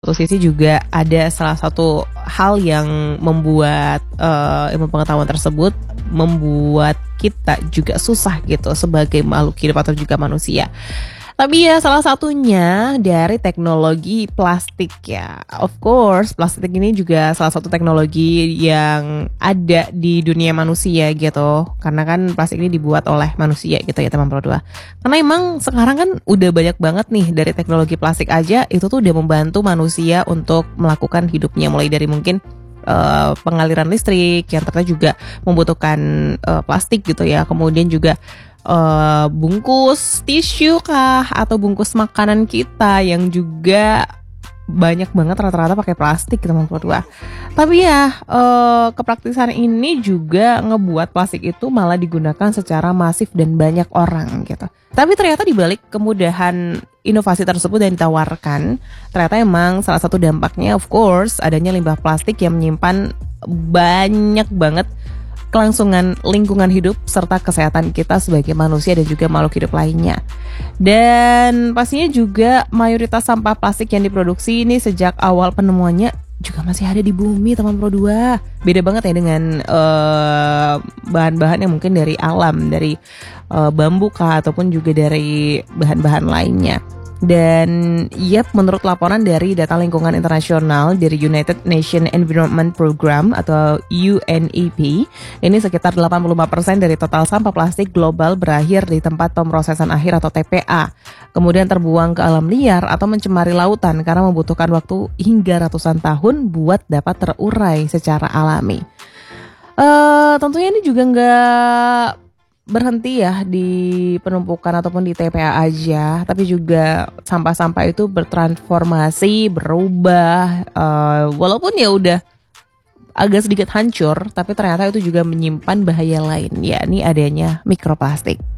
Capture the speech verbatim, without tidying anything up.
Satu sisi juga ada salah satu hal yang membuat uh, ilmu pengetahuan tersebut membuat kita juga susah gitu sebagai makhluk hidup atau juga manusia. Tapi ya salah satunya dari teknologi plastik ya. Of course, plastik ini juga salah satu teknologi yang ada di dunia manusia gitu. Karena kan plastik ini dibuat oleh manusia gitu ya teman Pro dua. Karena emang sekarang kan udah banyak banget nih dari teknologi plastik aja itu tuh udah membantu manusia untuk melakukan hidupnya. Mulai dari mungkin uh, pengaliran listrik yang ternyata juga membutuhkan uh, plastik gitu ya. Kemudian juga Uh, bungkus tisu kah atau bungkus makanan kita yang juga banyak banget rata-rata pakai plastik teman berdua. Tapi ya uh, kepraktisan ini juga ngebuat plastik itu malah digunakan secara masif dan banyak orang gitu. Tapi ternyata dibalik kemudahan inovasi tersebut yang ditawarkan, ternyata emang salah satu dampaknya of course adanya limbah plastik yang menyimpan banyak banget kelangsungan lingkungan hidup serta kesehatan kita sebagai manusia dan juga makhluk hidup lainnya. Dan pastinya juga mayoritas sampah plastik yang diproduksi ini sejak awal penemuannya juga masih ada di bumi teman Pro dua. Beda banget ya dengan uh, bahan-bahan yang mungkin dari alam, dari uh, bambu kah ataupun juga dari bahan-bahan lainnya. Dan yep, menurut laporan dari data lingkungan internasional dari United Nations Environment Program atau U N E P, ini sekitar delapan puluh lima persen dari total sampah plastik global berakhir di tempat pemrosesan akhir atau T P A. Kemudian terbuang ke alam liar atau mencemari lautan karena membutuhkan waktu hingga ratusan tahun buat dapat terurai secara alami. Uh, tentunya ini juga nggak berhenti ya di penumpukan ataupun di T P A aja, tapi juga sampah-sampah itu bertransformasi, berubah, uh, walaupun ya udah agak sedikit hancur, tapi ternyata itu juga menyimpan bahaya lain, yakni adanya mikroplastik.